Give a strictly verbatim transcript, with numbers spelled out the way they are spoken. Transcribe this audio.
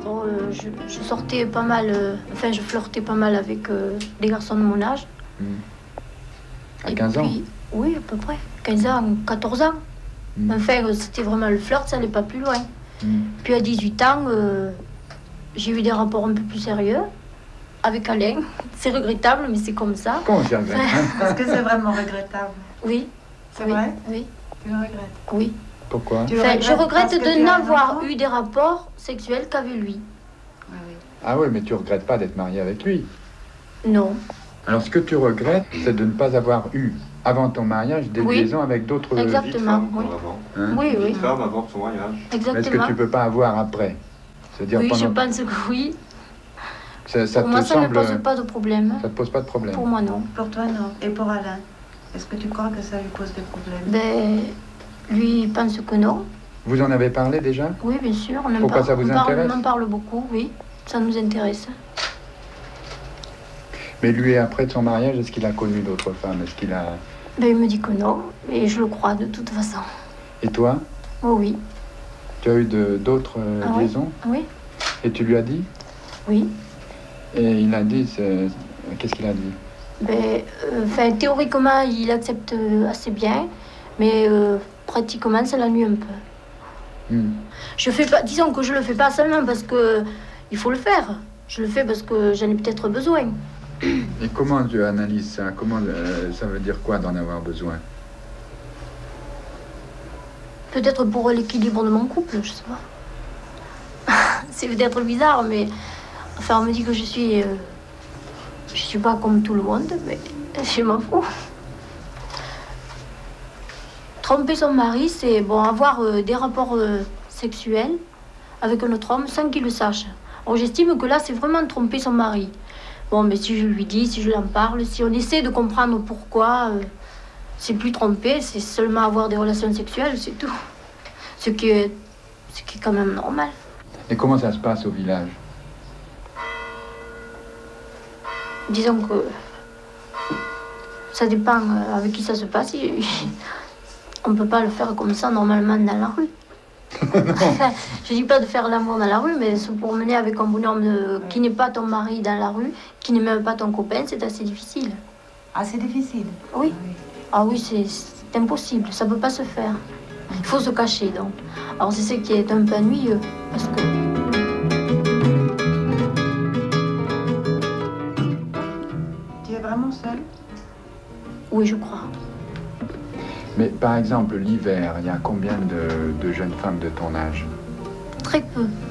Alors, euh, je, je sortais pas mal, euh, enfin, je flirtais pas mal avec euh, des garçons de mon âge. Mmh. À Et quinze ans? puis, oui, à peu près. quinze ans, quatorze ans. Mmh. Enfin, euh, c'était vraiment le flirt, ça n'allait pas plus loin. Mmh. Puis à dix-huit ans, euh, j'ai eu des rapports un peu plus sérieux avec Alain. C'est regrettable, mais c'est comme ça. Comment c'est regrettable? Est-ce que c'est vraiment regrettable? Oui. C'est oui, vrai? Oui. Tu le regrettes? Oui. Pourquoi? Tu le Enfin, regrettes je regrette parce que tu de as un n'avoir enfant? eu des rapports sexuels qu'avec lui. Oui, oui. Ah oui, mais tu regrettes pas d'être mariée avec lui. Non. Alors ce que tu regrettes, c'est de ne pas avoir eu, avant ton mariage, des Oui. liaisons avec d'autres... Exact. Vie de Exactement, femme, oui. avant. Hein? Oui, Vie oui. de femme avant son mariage. Mais est-ce que Exactement. tu peux pas avoir après? C'est-à-dire Oui, je pendant... pense que oui. Ça, ça Pour te moi, ça ne semble... me pose pas de problème. Ça te pose pas de problème? Pour moi, non. Pour toi, non. Et pour Alain? Est-ce que tu crois que ça lui pose des problèmes? Ben, lui, il pense que non. Vous en avez parlé déjà? Oui, bien sûr. On en Pourquoi parle, ça vous on parle- intéresse? On en parle beaucoup, oui. Ça nous intéresse. Mais lui, après de son mariage, est-ce qu'il a connu d'autres femmes? Est-ce qu'il a... Ben, il me dit que non. Et je le crois de toute façon. Et toi? Oh oui. Tu as eu de- d'autres euh, Ah oui. liaisons? Oui. Et tu lui as dit? Oui. Et il a dit... c'est- Qu'est-ce qu'il a dit? Ben, euh, enfin, théoriquement, il accepte euh, assez bien. Mais euh, pratiquement, ça l'ennuie un peu. Hmm. Je fais pas, disons que je le fais pas seulement parce que il faut le faire. Je le fais parce que j'en ai peut-être besoin. Et comment tu analyses ça? Comment euh, ça veut dire quoi d'en avoir besoin? Peut-être pour l'équilibre de mon couple, je sais pas. C'est peut-être bizarre, mais enfin, on me dit que je suis, euh, je suis pas comme tout le monde, mais je m'en fous. Tromper son mari, c'est bon, avoir euh, des rapports euh, sexuels avec un autre homme sans qu'il le sache. Alors j'estime que là, c'est vraiment tromper son mari. Bon, mais si je lui dis, si je lui en parle, si on essaie de comprendre pourquoi, euh, c'est plus tromper, c'est seulement avoir des relations sexuelles, c'est tout. Ce qui est, ce qui est quand même normal. Et comment ça se passe au village? Disons que ça dépend euh, avec qui ça se passe. Il- On peut pas le faire comme ça normalement dans la rue. Enfin, je dis pas de faire l'amour dans la rue, mais se promener avec un bonhomme euh, qui n'est pas ton mari dans la rue, qui n'est même pas ton copain, c'est assez difficile. Ah, c'est difficile. Oui. Ah oui, c'est c'est impossible, ça peut pas se faire. Il faut se cacher donc. Alors c'est ce qui est un peu ennuyeux, parce que Tu es vraiment seule? oui, je crois. Mais par exemple, l'hiver, il y a combien de, de jeunes femmes de ton âge? Très peu.